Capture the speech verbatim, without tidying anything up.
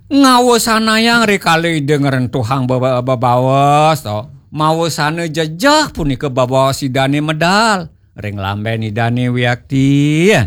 Ngawosana yang rekali dengeran tuhang babawas to. Mawosana jajah punika babawa si Dani medal. Ring lambe ni Dani wiakti.